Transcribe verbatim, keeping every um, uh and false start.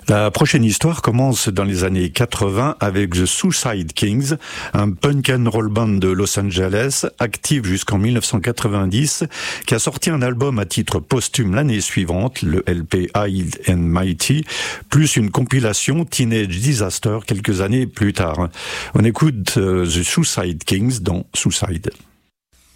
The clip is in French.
La prochaine histoire commence dans les années quatre-vingts avec The Suicide Kings, un punk and roll band de Los Angeles, active jusqu'en mille neuf cent quatre-vingt-dix, qui a sorti un album à titre posthume l'année suivante, le L P High and Mighty, plus une compilation Teenage Disaster quelques années plus tard. On écoute The Suicide Kings dans Suicide.